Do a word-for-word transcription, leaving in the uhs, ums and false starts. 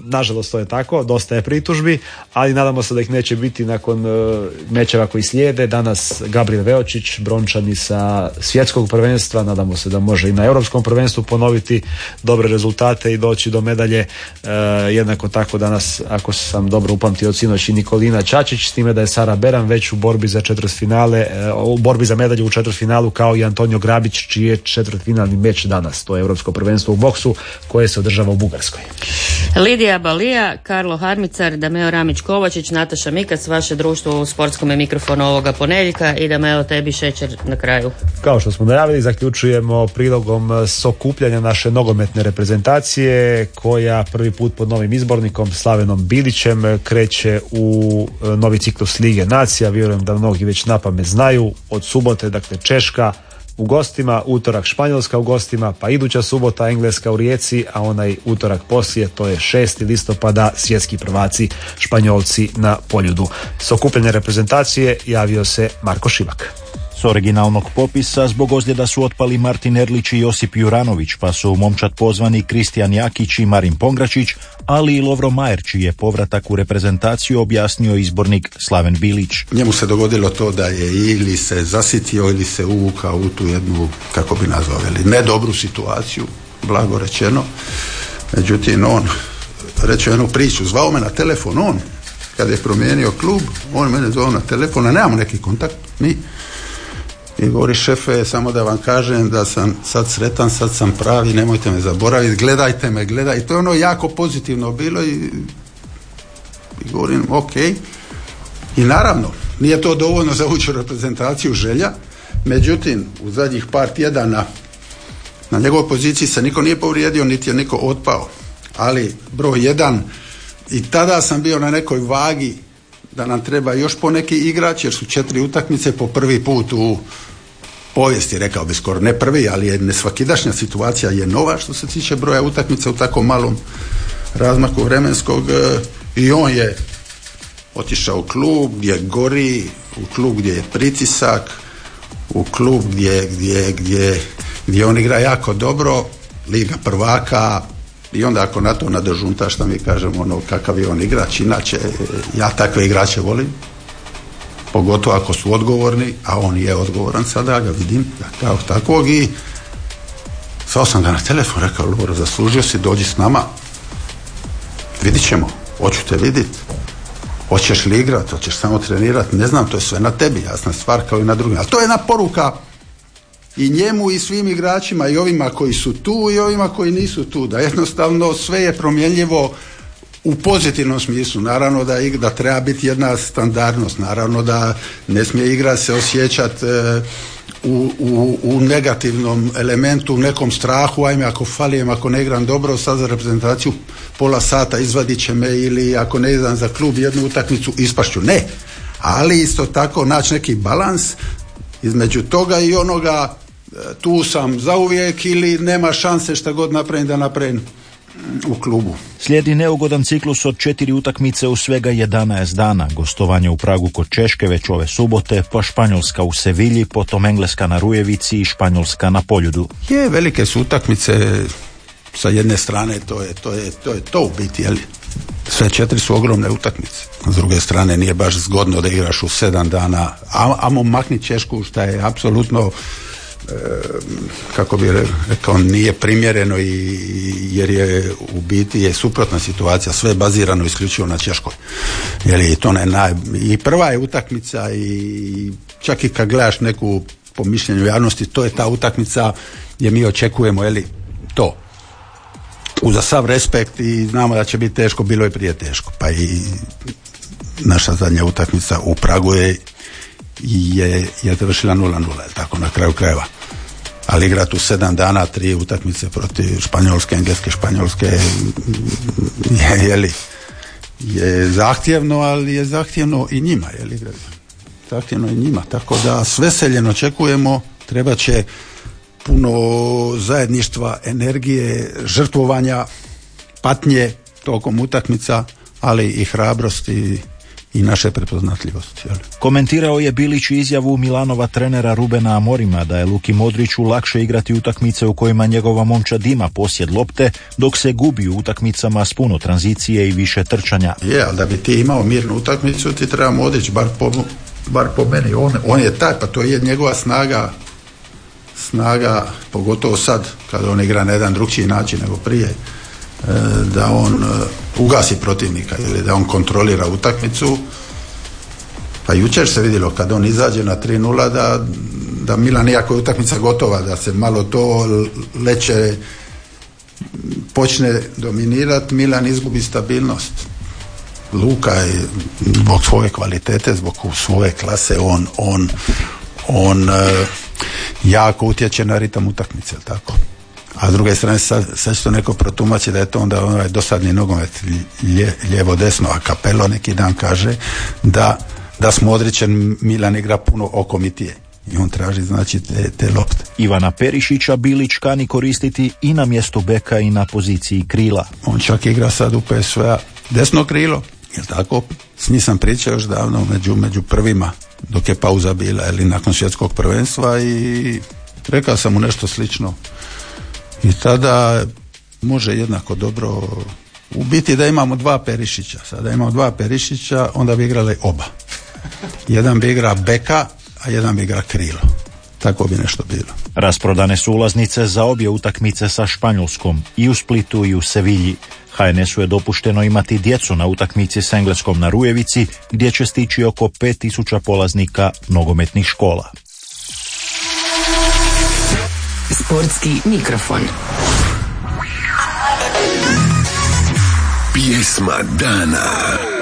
nažalost to je tako, dosta je pritužbi, ali nadamo se da ih neće biti nakon uh, mečeva koji slijede. Danas Gabriel Veočić, brončani sa svjetskog prvenstva, nadamo se da može i na europskom prvenstvu ponoviti dobre rezultate i doći do medalje. Uh, jednako tako danas, ako sam dobro upamtio, sinoć i Nikolina Čačić, s time da je Sara Beran već u borbi za četvrtfinale, uh, u borbi za medalju u četvrtfinalu kao i Antonio Grabić, čiji je četvrtfinalni meč danas. To je europsko prvenstvo u boksu koje se održava u Bugarskoj. Lidija Balija, Karlo Harmicar, Dameo Ramić-Kovačić, Nataša Mikac, vaše društvo u sportskom mikrofonu ovoga ponedjeljka i Dameo, tebi šećer na kraju. Kao što smo najavili, zaključujemo prilogom s okupljanja naše nogometne reprezentacije koja prvi put pod novim izbornikom Slavenom Bilićem kreće u novi ciklus Lige nacija. Vjerujem da mnogi već napamet znaju. Od subote, dakle, Češka u gostima, utorak Španjolska u gostima, pa iduća subota Engleska u Rijeci, a onaj utorak poslije, to je šesti listopada, svjetski prvaci Španjolci na Poljudu. S okupljanja reprezentacije javio se Marko Šivak. S originalnog popisa zbog ozljeda su otpali Martin Erlić i Josip Juranović, pa su u momčad pozvani Kristijan Jakić i Marin Pongračić, ali i Lovro Majer, čiji je povratak u reprezentaciju objasnio izbornik Slaven Bilić. Njemu se dogodilo to da je ili se zasitio ili se uvukao u tu jednu, kako bi nazvali, nedobru situaciju, blago rečeno. Međutim, on reče jednu priču, zvao me na telefon, on, kad je promijenio klub, on mene zvao na telefon, a nemamo neki kontakt, mi. I govori, šefe, samo da vam kažem da sam sad sretan, sad sam pravi, nemojte me zaboraviti, gledajte me, gledajte. I to je ono jako pozitivno bilo i, i govorim, ok. I naravno, nije to dovoljno za ući u reprezentaciju želja, međutim, u zadnjih par tjedana na njegovoj poziciji se niko nije povrijedio, niti je niko otpao. Ali broj jedan, i tada sam bio na nekoj vagi da nam treba još poneki igrač, jer su četiri utakmice po prvi put u povijesti, rekao bi skoro, ne prvi, ali je nesvakidašnja situacija je nova što se tiče broja utakmica u tako malom razmaku vremenskog, i on je otišao u klub gdje gori, u klub gdje je pritisak, u klub gdje, gdje, gdje, gdje on igra jako dobro, Liga prvaka. I onda ako na to nadožunta šta mi kažemo, ono, kakav je on igrač, inače ja takve igrače volim, pogotovo ako su odgovorni, a on je odgovoran sada, ga vidim kao takvog, i zvao sam ga na telefon, rekao, Lovro, zaslužio si, dođi s nama, vidit ćemo, hoću te vidit, hoćeš li igrat, hoćeš samo trenirat, ne znam, to je sve na tebi, jasna stvar kao i na drugim, ali to je jedna poruka i njemu i svim igračima, i ovima koji su tu i ovima koji nisu tu, da jednostavno sve je promjenljivo u pozitivnom smislu. Naravno da, da treba biti jedna standardnost, naravno da ne smije igra se osjećati e, u, u, u negativnom elementu, u nekom strahu, ajme ako falijem, ako ne igram dobro, sad za reprezentaciju pola sata izvadit će me, ili ako ne igram za klub jednu utakmicu ispašću. Ne, ali isto tako naći neki balans između toga i onoga, tu sam zauvijek ili nema šanse šta god napravim da napravim u klubu. Slijedi neugodan ciklus od četiri utakmice u svega jedanaest dana. Gostovanje u Pragu kod Češke već ove subote, pa Španjolska u Sevilji, potom Engleska na Rujevici i Španjolska na Poljudu. Je, velike su utakmice, sa jedne strane to je to, je, to, je to u biti, jel? Sve četiri su ogromne utakmice. S druge strane nije baš zgodno da igraš u sedam dana, a, amo makni Češku, šta je apsolutno, e, kako bi rekao, nije primjereno, i, jer je u biti je suprotna situacija, sve je bazirano isključivo na Češkoj. Jer je to ne naj, i prva je utakmica, i čak i kad gledaš neku, po mišljenju javnosti, to je ta utakmica gdje mi očekujemo, jeli, to. Uza sav respekt i znamo da će biti teško, bilo je prije teško. Pa i naša zadnja utakmica u Pragu je, je, je završila nula nula, tako na kraju krajeva. Ali igrati u sedam dana, tri utakmice protiv Španjolske, Engleske, Španjolske je, je, je zahtjevno, ali je zahtjevno i njima. Je zahtjevno i njima, tako da s veseljem očekujemo, treba će puno zajedništva, energije, žrtvovanja, patnje tokom utakmica, ali i hrabrosti i naše prepoznatljivosti. Jel? Komentirao je Bilić izjavu Milanova trenera Rubena Amorima da je Luki Modriću lakše igrati utakmice u kojima njegova momčad ima posjed lopte, dok se gubi u utakmicama s puno tranzicije i više trčanja. Je, ali da bi ti imao mirnu utakmicu ti treba Modrić, bar po, bar po meni. On, on je taj, pa to je njegova snaga, snaga, pogotovo sad, kada on igra na jedan drugčiji način nego prije, da on ugasi protivnika ili da on kontrolira utakmicu. Pa jučer se vidjelo kad on izađe na tri nula da, da Milan, iako je utakmica gotova, da se malo to leće počne dominirati, Milan izgubi stabilnost. Luka je zbog svoje kvalitete, zbog svoje klase, on on, on jako utječe na ritam utakmice, tako. A s druge strane sad, sad što neko protumači da je to onda onaj dosadni nogomet lje, lijevo desno, a Capello neki dan kaže da, da s Modrićem Milan igra puno okomitije i on traži znači te, te lopte. Ivana Perišića Bilić kani koristiti i na mjestu beka i na poziciji krila. On čak igra sad u P S V-a desno krilo, jel tako? S njim sam pričao još davno među, među prvima dok je pauza bila ili nakon svjetskog prvenstva i rekao sam mu nešto slično. I tada može jednako dobro, u biti da imamo dva Perišića, sada imamo dva Perišića, onda bi igrali oba. Jedan bi igra beka, a jedan bi igra krilo. Tako bi nešto bilo. Rasprodane su ulaznice za obje utakmice sa Španjolskom, i u Splitu i u Sevilji. ha en esu je dopušteno imati djecu na utakmici s Engleskom na Rujevici, gdje će stići oko pet tisuća polaznika nogometnih škola. Sportski mikrofon. Pjesma dana.